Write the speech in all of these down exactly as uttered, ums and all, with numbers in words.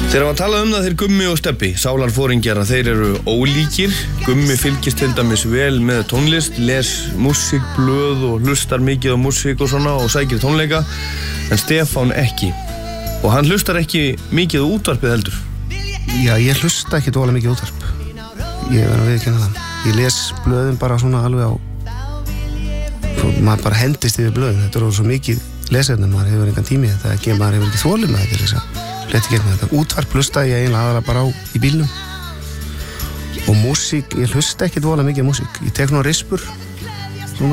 Þegar maður tala um það þeir Gummi og Stebbi, sálarforingjar, þeir eru ólíkir. Gummi fylgist til dæmis vel með tónlist, les músíkblöð og hlustar mikið á músík og svona og sækir tónleika, en Stefán ekki. Og hann hlustar ekki mikið á útvarpið heldur. Já, ég hlusta ekki dóla mikið útvarp. Ég verð að viðurkenna það. Ég les blöðin bara svona alveg á, maður bara hendist yfir blöðin. Þetta er svo mikið lesefni, maður hefur engan tími, þetta ekki, maður hefur ekki þolið með þetta lesa. Leti ekki með þetta. Útvarp hlusta ég eiginlega aðra bara á í bílnum. Og músík, ég hlusta ekki dvolega mikið músík. Ég tek nú rispur, svona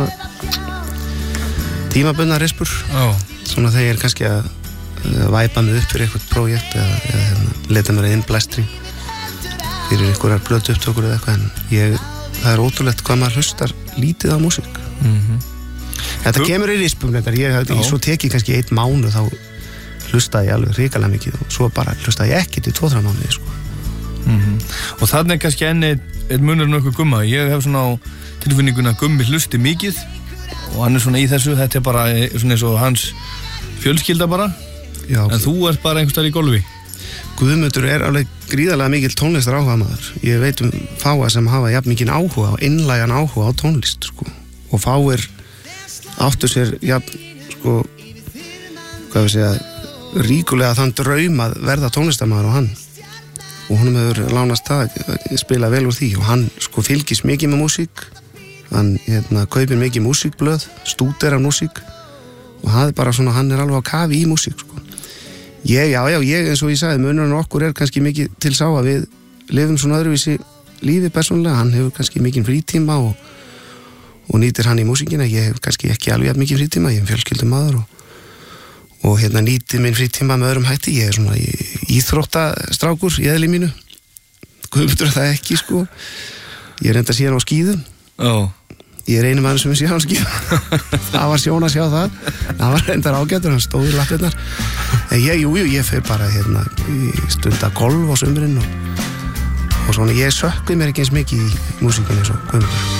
tímabundna rispur. Oh. Svona þegar ég er kannski að væpa mig upp fyrir eitthvað prójekt eða, eða leta mér innblæstri fyrir einhverjar blötu upptökur eða eitthvað. En ég, það er ótrúlegt hvað maður hlustar lítið á músík. Mm-hmm. Þetta Þú... kemur í rispum, þetta. Ég, ég, svo tek ég kannski einn mánu þá hlustaði ég alveg hrikalega mikið og svo bara hlustaði ég ekki til tvo til þrjá mánuði sko. Mm-hmm. Og þannig er kannski enn einn munur nokkuð Gumma. Ég hef svona á tilfinninguna að Gummi hlusti mikið og hann er svona í þessu, þetta er bara svona eins og hans fjölskylda bara. Já, en þú ert bara einhvers staðar í golfi. Guðmundur er alveg gríðarlega mikil tónlistar áhugamaður. Ég veit um fáa sem hafa jafn mikinn áhuga og innlægan áhuga á tónlist sko. Og fáir áttu sér jafn sko, hvað við segja, ríkulega þann draum að verða tónlistarmaður og hann og honum hefur lánast það spila vel úr því og hann sko fylgist mikið með músík, hann hérna kaupir mikið músíkblöð, stúderar músík og hann er bara svona, hann er alveg á kafi í músík sko. Ég, já, já, ég eins og ég sagði, munurinn okkur er kannski mikið til sá að við lifum svona öðruvísi lífi persónulega, hann hefur kannski mikið frítíma og, og nýtir hann í músíkina, ég hef kannski ekki alveg mikið frítíma, ég hef fjölskyldumaður og og hérna nýtið minn frítíma með öðrum hætti. Ég er svona íþróttastrákur í eðli mínu. Guðmundur það ekki sko. Ég er enda síðan á skíðum. Oh. Ég er einu maður sem er síðan á skíðum. Það var sjón að sjá það. Það var reyndar ágætur, hann stóð í lappirnar. En ég, jú, jú, ég fer bara hérna stunda golf á sumrin og, og svona, ég sökkvi mér ekki eins mikið í músíkinni eins og Guðmundur.